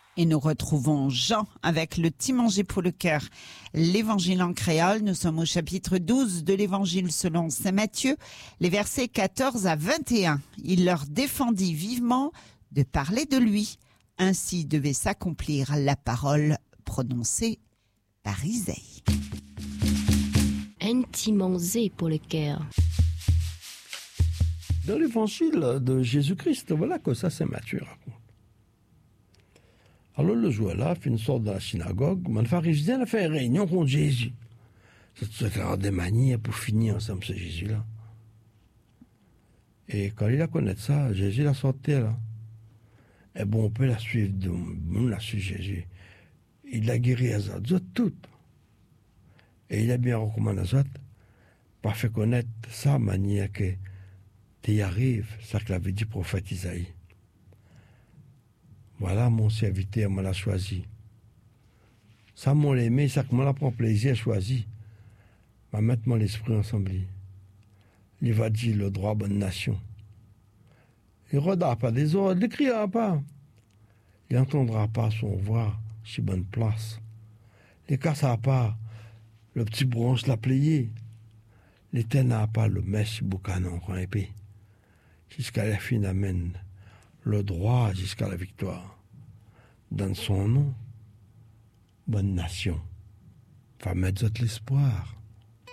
Et nous retrouvons Jean avec le petit manger pour le cœur. L'évangile en créole, nous sommes au chapitre 12 de l'évangile selon saint Matthieu, les versets 14 à 21. Il leur défendit vivement de parler de lui. Ainsi devait s'accomplir la parole prononcée par Isaïe. Un petit manger pour le cœur. Dans l'évangile de Jésus-Christ, voilà que ça c'est Matthieu raconte. Alors le jour-là, il sort de la synagogue, mon pharisien a fait une réunion contre Jésus. C'est des manières pour finir ensemble ce Jésus-là. Et quand il a connu ça, Jésus l'a sorti là. Et bon, on peut la suivre, on la suit Jésus. Il a guéri à ça, toutes. Et il a bien recommandé à ça, pour faire connaître sa manière que tu y arrives, ça que l'avait dit le prophète Isaïe. Voilà mon serviteur, moi l'a choisi. Ça, moi l'aimé, ça que moi la prend plaisir, choisi. Va mettre mon esprit ensemble. Il va dire le droit bonne nation. Il ne redira pas des ordres, il ne criera pas. Il n'entendra pas son voix si bonne place. Il ne cassera pas le petit bronze la pliée. Il n'éteindra pas le mèche boucanon qu'on épée. Jusqu'à la fin amène le droit jusqu'à la victoire. Dans son nom, bonne nation, va mettre l'espoir.